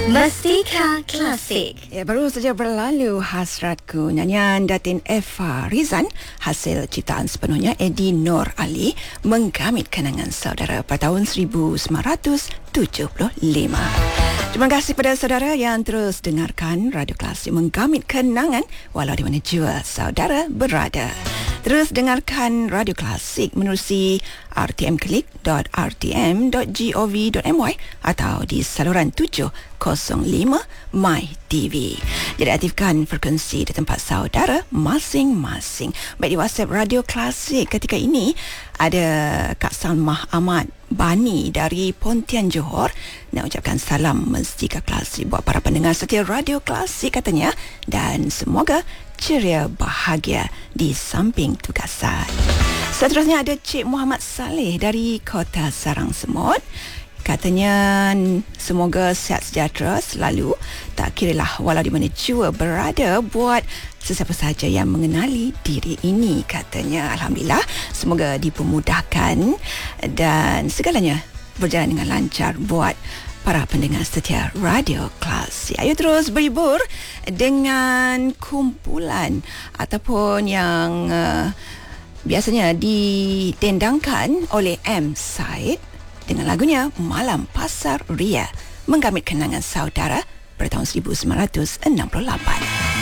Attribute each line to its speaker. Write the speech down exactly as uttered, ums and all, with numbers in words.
Speaker 1: Mustika Klasik.
Speaker 2: Ya, baru saja berlalu Hasratku, nyanyian Datin Eva Rizan, hasil ciptaan sepenuhnya Eddie Nur Ali, menggamit kenangan saudara pada tahun seribu sembilan ratus tujuh puluh lima. Terima kasih kepada saudara yang terus dengarkan Radio Klasik menggamit kenangan walau di mana jua saudara berada. Terus dengarkan Radio Klasik menerusi r t m klik dot r t m dot gov dot my atau di saluran tujuh kosong lima My T V. Jadi aktifkan frekuensi di tempat saudara masing-masing. Baik, di WhatsApp Radio Klasik ketika ini ada Kak Salmah Ahmad Bani dari Pontian Johor nak ucapkan salam Mustika Klasik buat para pendengar setia Radio Klasik katanya, dan semoga ceria bahagia di samping tugasan. Seterusnya ada Cik Muhammad Saleh dari Kota Sarang Semut. Katanya semoga sihat sejahtera selalu, tak kiralah walau di mana jua berada buat sesiapa sahaja yang mengenali diri ini. Katanya alhamdulillah, semoga dipermudahkan dan segalanya berjalan dengan lancar buat para pendengar setia Radio Klasik. Ayo terus berhibur dengan kumpulan ataupun yang uh, biasanya ditendangkan oleh M. Said dengan lagunya Malam Pasar Ria, menggamit kenangan saudara pada tahun seribu sembilan ratus enam puluh lapan.